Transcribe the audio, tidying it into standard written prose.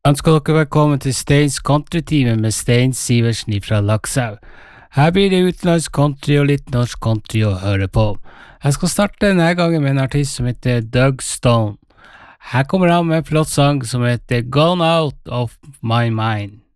Ønsker dere velkommen til Steins country-time med Stein Siversen fra Laksau. Her blir det utenlandsk country og litt norsk country å høre på. Jeg skal starte denne gangen med en artist som heter Doug Stone. Her kommer han med en flott sang som heter Gone Out of My Mind.